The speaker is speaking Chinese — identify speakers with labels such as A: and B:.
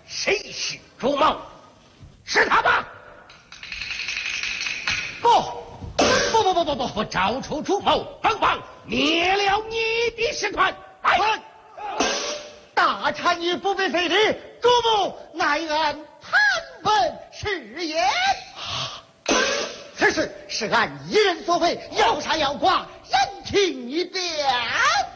A: 谁是朱某？是他吧？不，找出朱某，本王灭了你的师团。来，
B: 大臣也不必费力，朱某乃按潘本是也。此事是俺一人所为，要杀要剐，任凭你便。